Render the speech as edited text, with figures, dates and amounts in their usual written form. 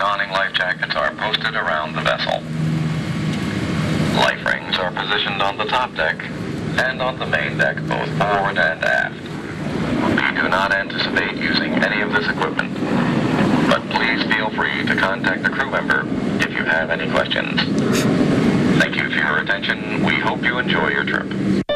donning life jackets are posted around the vessel. Life rings are positioned on the top deck and on the main deck, both forward and aft. We do not anticipate using any of this equipment, but please feel free to contact the crew member if you have any questions. Thank you for your attention. We hope you enjoy your trip.